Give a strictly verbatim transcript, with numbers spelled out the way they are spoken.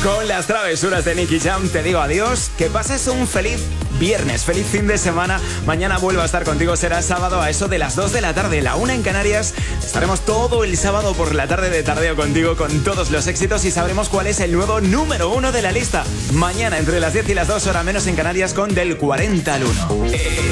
Con las travesuras de Nicky Jam te digo adiós. Que pases un feliz viernes, feliz fin de semana. Mañana vuelvo a estar contigo, será sábado a eso de las dos de la tarde, la una en Canarias. Estaremos todo el sábado por la tarde de tardeo contigo con todos los éxitos y sabremos cuál es el nuevo número uno de la lista. Mañana entre las diez y las dos, hora menos en Canarias, con Del cuarenta al uno.